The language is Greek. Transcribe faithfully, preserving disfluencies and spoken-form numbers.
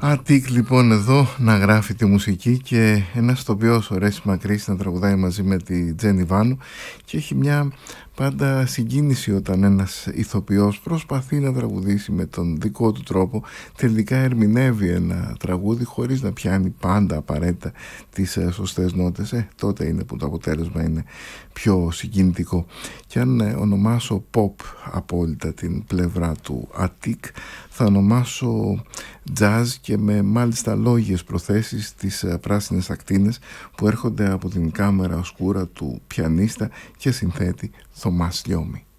Αττικ λοιπόν εδώ να γράφει τη μουσική και ένας ηθοποιός, ο Ρέσι Μακρύς, να τραγουδάει μαζί με τη Τζέννη Βάνου, και έχει μια πάντα συγκίνηση όταν ένας ηθοποιός προσπαθεί να τραγουδήσει με τον δικό του τρόπο, τελικά ερμηνεύει ένα τραγούδι χωρίς να πιάνει πάντα απαραίτητα τις σωστές νότες. Ε, τότε είναι που το αποτέλεσμα είναι πιο συγκινητικό. Και αν ε, ονομάσω pop απόλυτα την πλευρά του Αττικ, θα ονομάσω jazz, και με μάλιστα λόγιες προθέσεις τις ε, πράσινες ακτίνες που έρχονται από την κάμερα οσκούρα του πιανίστα και συνθέτη Θωμάς Λιώμη.